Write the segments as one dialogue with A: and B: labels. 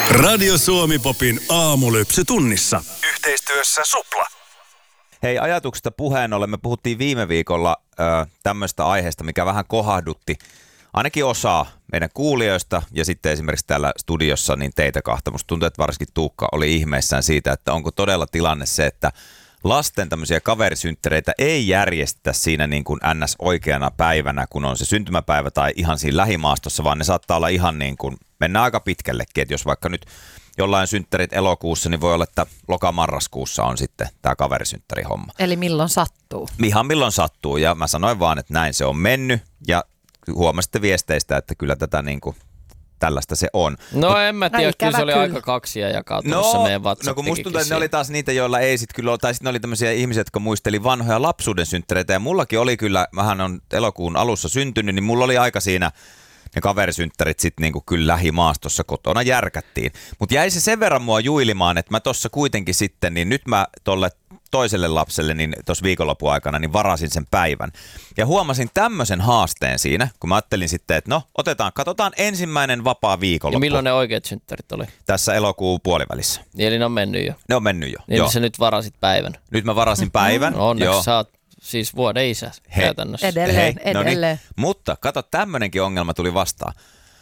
A: Radio Suomi Popin aamulypsy tunnissa. Yhteistyössä Supla.
B: Hei, ajatuksesta puheen ollen me puhuttiin viime viikolla tämmöistä aiheesta, mikä vähän kohahdutti ainakin osaa meidän kuulijoista ja sitten esimerkiksi täällä studiossa niin teitä kahta. Musta tuntuu, että varsinkin Tuukka oli ihmeissään siitä, että onko todella tilanne se, että lasten tämmöisiä kaverisynttäreitä ei järjestetä siinä niin kuin NS oikeana päivänä, kun on se syntymäpäivä tai ihan siinä lähimaastossa, vaan ne saattaa olla ihan niin kuin, mennään aika pitkällekin, että jos vaikka nyt jollain synttärit elokuussa, niin voi olla, että loka-marraskuussa on sitten tämä kaverisynttärihomma.
C: Eli milloin sattuu?
B: Ihan milloin sattuu, ja mä sanoin vaan, että näin se on mennyt, ja huomasitte viesteistä, että kyllä tätä niin kuin tällaista se on.
D: No en mä tiedä, kyllä se oli aika kaksia jakautumassa meidän WhatsApp.
B: No kun musta tuntuu, että ne oli taas niitä, joilla ei sit kyllä ole, tai sitten ne oli tämmöisiä ihmisiä, jotka muisteli vanhoja lapsuuden synttäreitä, ja mullakin oli kyllä, mähän on elokuun alussa syntynyt, niin mulla oli aika siinä ne kaverisynttärit sitten niinku kyllä lähimaastossa kotona järkättiin. Mutta jäi se sen verran mua juilimaan, että mä tossa kuitenkin sitten, niin nyt mä tolle toiselle lapselle niin tuossa viikonlopun aikana niin varasin sen päivän. Ja huomasin tämmöisen haasteen siinä, kun mä ajattelin sitten, että no katsotaan ensimmäinen vapaa viikonloppu.
D: Ja milloin ne oikeat synttärit oli?
B: Tässä elokuun puolivälissä.
D: Eli ne on mennyt jo?
B: Ne on mennyt jo,
D: niin
B: joo.
D: Sä nyt varasit päivän?
B: Nyt mä varasin päivän.
D: No onneksi sä oot siis vuoden isä käytännössä.
C: Edelleen.
B: Niin. Mutta kato, tämmönenkin ongelma tuli vastaan.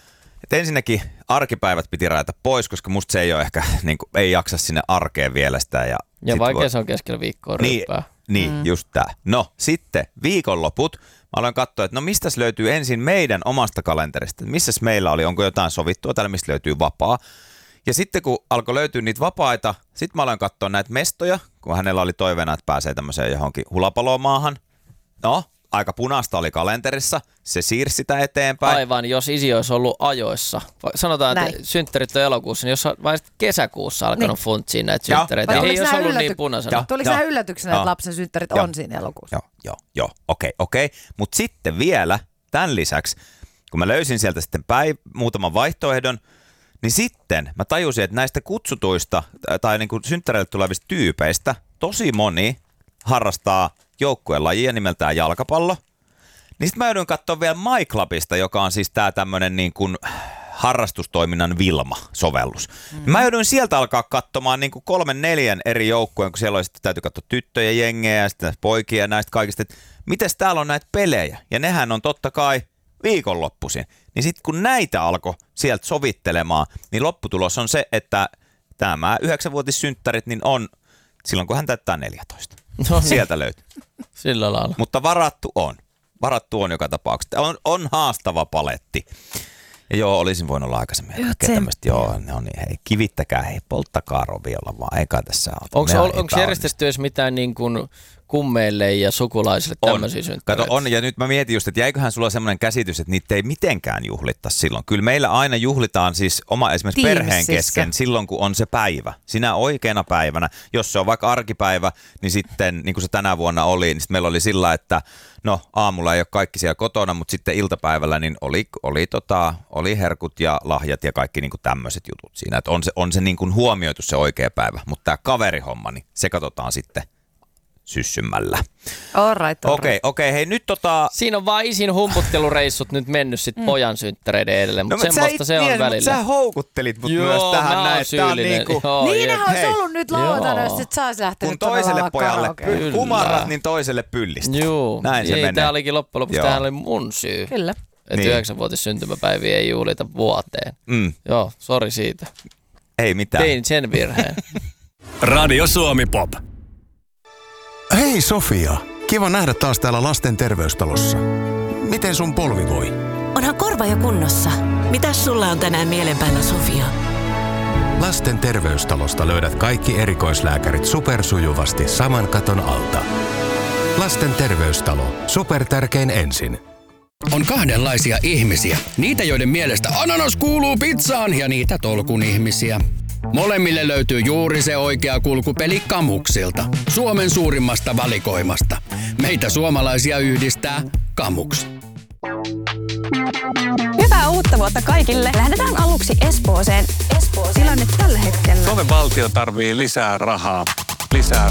B: Et ensinnäkin arkipäivät piti rajata pois, koska musta se ei ole ehkä, niin kuin, ei jaksa sinne arkeen vielä sitä.
D: Ja vaikea se on keskellä viikkoa ryppää.
B: Niin, just tää. No sitten viikonloput. Mä aloin katsoa, että no mistäs löytyy ensin meidän omasta kalenterista. Missäs meillä oli, onko jotain sovittua täällä, mistä löytyy vapaa. Ja sitten kun alkoi löytyä niitä vapaita, sitten mä aloin katsoa näitä mestoja, kun hänellä oli toiveena, että pääsee tämmöiseen johonkin hulapalomaahan. No, aika punaista oli kalenterissa, se siirsi sitä eteenpäin.
D: Aivan, jos isi olisi ollut ajoissa. Sanotaan, että synttärit on elokuussa, niin jos on vain kesäkuussa alkanut funtsia näitä synttäreitä, niin ei olisi ollut niin punaisena.
C: Tuliko se yllätyksenä, että lapsen synttärit on siinä elokuussa?
B: Joo, okei. Mutta sitten vielä tämän lisäksi, kun mä löysin sieltä sitten muutaman vaihtoehdon, niin sitten mä tajusin, että näistä kutsutuista tai niin kuin synttäreille tulevista tyypeistä tosi moni harrastaa joukkuelajia nimeltään jalkapallo. Niin sitten mä joudun katsoa vielä MyClubista, joka on siis tää tämmönen niin kuin harrastustoiminnan Vilma-sovellus. Mä joudun sieltä alkaa katsomaan niin kuin 3-4 eri joukkueen, kun siellä on sitten täytyy katsoa tyttöjen jengejä ja sitten poikia ja näistä kaikista, että mites täällä on näitä pelejä. Ja nehän on totta kai viikonloppuisin. Niin sitten kun näitä alkoi sieltä sovittelemaan, niin lopputulos on se, että tämä 9-vuotissynttärit niin on silloin, kun hän täyttää 14.
D: No,
B: sieltä löytyy.
D: Sillä lailla.
B: Mutta varattu on. Varattu on joka tapauksessa. On haastava paletti. Ja joo, olisin voinut olla aikaisemmin. Joo, no niin, hei, kivittäkää, hei, polttakaa roviolla vaan, eikä tässä ole.
D: Onko järjestetty edes mitään niin kuin kummeille ja sukulaisille tämmöisiä synttäreitä?
B: Kato, on, ja nyt mä mietin just, että jäiköhän sulla semmoinen käsitys, että niitä ei mitenkään juhlittaisi silloin. Kyllä meillä aina juhlitaan siis esimerkiksi perheen kesken silloin, kun on se päivä. Sinä oikeana päivänä. Jos se on vaikka arkipäivä, niin sitten, niin kuin se tänä vuonna oli, niin sitten meillä oli sillä, että no aamulla ei ole kaikki siellä kotona, mutta sitten iltapäivällä niin oli herkut ja lahjat ja kaikki niin kuin tämmöiset jutut siinä. Että on se niin kuin huomioitu se oikea päivä, mutta tämä kaverihomma, niin se katsotaan sitten syssymmällä.
C: Alright.
B: Okei, hei nyt
D: Siinä on vaan isin humputtelureissut nyt mennyt sit pojan synttäreiden edelle, mutta semmoista se on välillä.
B: Sä houkuttelit mut myös tähän näin.
C: Niinhän olisi ollut nyt lauantaina, jos et saisi lähtenyt.
B: Kun toiselle pojalle kumarrat, niin toiselle pyllistä.
D: Joo.
B: Näin se menee.
D: Tää olikin loppujen lopuksi, tämähän oli mun syy.
C: Kyllä.
D: Että 9-vuotis syntymäpäiviä ei juhlita vuoteen. Joo, sori siitä.
B: Ei mitään.
D: Tein sen virheen.
A: Radio Suomi Pop.
E: Hei Sofia, kiva nähdä taas täällä lasten terveystalossa. Miten sun polvi voi?
F: Onhan korva jo kunnossa. Mitäs sulla on tänään mielen päällä, Sofia?
E: Lasten terveystalosta löydät kaikki erikoislääkärit supersujuvasti saman katon alta. Lasten terveystalo. Supertärkein ensin.
G: On kahdenlaisia ihmisiä. Niitä, joiden mielestä ananas kuuluu pizzaan ja niitä tolkun ihmisiä. Molemmille löytyy juuri se oikea kulkupeli Kamuksilta. Suomen suurimmasta valikoimasta. Meitä suomalaisia yhdistää Kamuks.
H: Hyvää uutta vuotta kaikille. Lähdetään aluksi Espooseen. Tilanne tällä hetkellä.
I: Suomen valtio tarvii lisää rahaa.